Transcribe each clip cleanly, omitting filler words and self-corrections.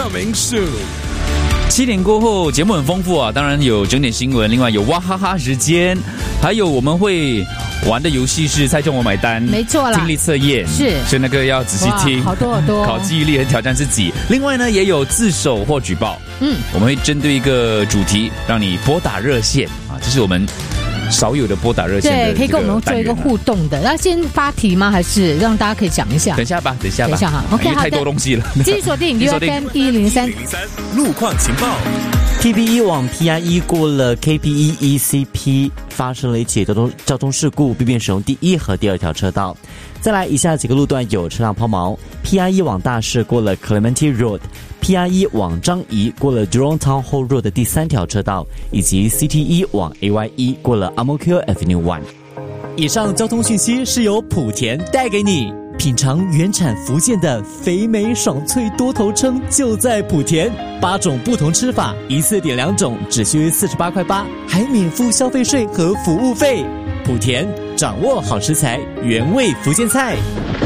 coming soon。 7点过后，节目很丰富啊，当然有整点新闻，另外有哇哈哈时间，还有我们会玩的游戏是猜中我买单， 没错啦， 听力测验是那个要仔细听， 好多好多， 考记忆力和挑战自己。另外呢，也有自首或举报，我们会针对一个主题让你拨打热线啊，这是我们少有的拨打热线的， 对，可以跟我们做一个互动的。那先发题吗？还是让大家可以讲一下？ 等一下吧哈。OK， 因为太多东西了。 继续锁定 UFM 103 路况情报。 TPE 往 PIE 过了 KPE ECP 发生了一起交通事故，避免使用第一和第二条车道。再来，以下几个路段有车辆抛锚：PIE 往大市过了 Clementi Road，PIE 往樟宜过了 Jurong Town Hall Road 的第3条车道，以及 CTE 往 AYE 过了 Ang-Mo-Kio Avenue 1。以上交通讯息是由莆田带给你。品尝原产福建的肥美爽脆多头称，就在莆田，8种不同吃法，一次点2种，只需48块8，还免付消费税和服务费。莆田掌握好食材，原味福建菜。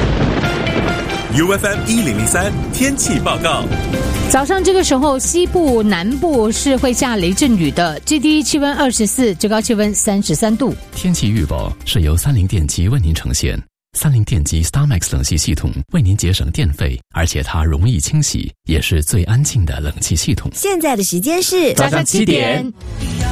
UFM 1003天气报告。 早上这个时候，西部、南部是会下雷阵雨的，最低气温24，最高气温33度。 天气预报是由30电机为您呈现。30电机 StarMax 冷气系统为您节省电费，而且它容易清洗，也是最安静的冷气系统。 现在的时间是早上7点。